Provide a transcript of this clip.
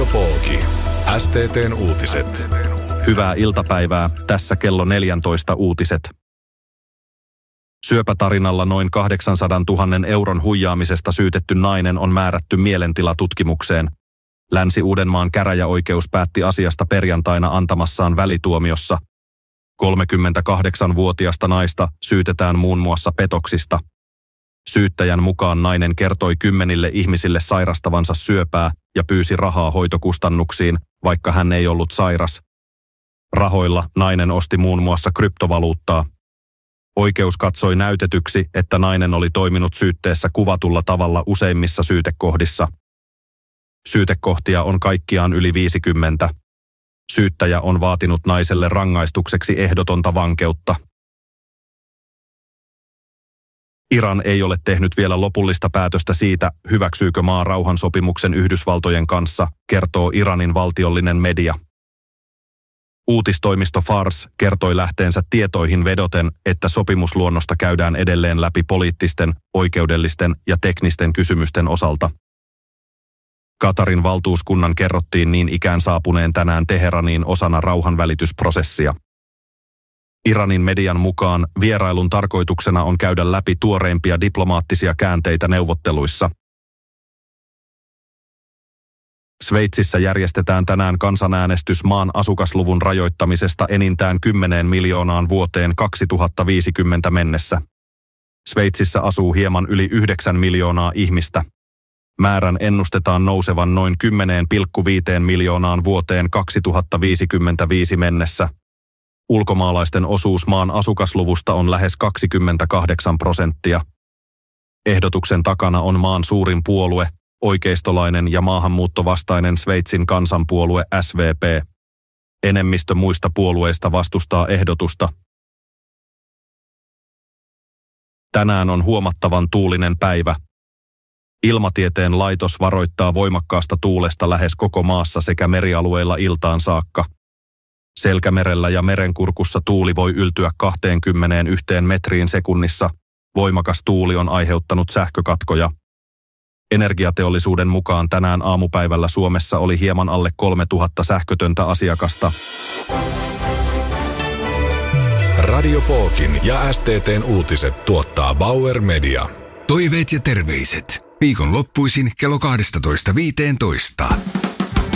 Radiopoolki. STT:n uutiset. Hyvää iltapäivää, tässä kello 14 uutiset. Syöpätarinalla noin 800 000 euron huijaamisesta syytetty nainen on määrätty mielentilatutkimukseen. Länsi-Uudenmaan käräjäoikeus päätti asiasta perjantaina antamassaan välituomiossa. 38-vuotiasta naista syytetään muun muassa petoksista. Syyttäjän mukaan nainen kertoi 10 ihmisille sairastavansa syöpää ja pyysi rahaa hoitokustannuksiin, vaikka hän ei ollut sairas. Rahoilla nainen osti muun muassa kryptovaluuttaa. Oikeus katsoi näytetyksi, että nainen oli toiminut syytteessä kuvatulla tavalla useimmissa syytekohdissa. Syytekohtia on kaikkiaan yli 50. Syyttäjä on vaatinut naiselle rangaistukseksi ehdotonta vankeutta. Iran ei ole tehnyt vielä lopullista päätöstä siitä, hyväksyykö maa rauhansopimuksen Yhdysvaltojen kanssa, kertoo Iranin valtiollinen media. Uutistoimisto Fars kertoi lähteensä tietoihin vedoten, että sopimusluonnosta käydään edelleen läpi poliittisten, oikeudellisten ja teknisten kysymysten osalta. Katarin valtuuskunnan kerrottiin niin ikään saapuneen tänään Teheraniin osana rauhanvälitysprosessia. Iranin median mukaan vierailun tarkoituksena on käydä läpi tuoreimpia diplomaattisia käänteitä neuvotteluissa. Sveitsissä järjestetään tänään kansanäänestys maan asukasluvun rajoittamisesta enintään 10 miljoonaan vuoteen 2050 mennessä. Sveitsissä asuu hieman yli 9 miljoonaa ihmistä. Määrän ennustetaan nousevan noin 10,5 miljoonaan vuoteen 2055 mennessä. Ulkomaalaisten osuus maan asukasluvusta on lähes 28%. Ehdotuksen takana on maan suurin puolue, oikeistolainen ja maahanmuuttovastainen Sveitsin kansanpuolue SVP. Enemmistö muista puolueista vastustaa ehdotusta. Tänään on huomattavan tuulinen päivä. Ilmatieteen laitos varoittaa voimakkaasta tuulesta lähes koko maassa sekä merialueilla iltaan saakka. Selkämerellä ja merenkurkussa tuuli voi yltyä 21 metriin sekunnissa. Voimakas tuuli on aiheuttanut sähkökatkoja. Energiateollisuuden mukaan tänään aamupäivällä Suomessa oli hieman alle 3000 sähkötöntä asiakasta. Radiopoolkin ja STT:n uutiset tuottaa Bauer Media. Toiveet ja terveiset. Viikonloppuisin kello 12.15.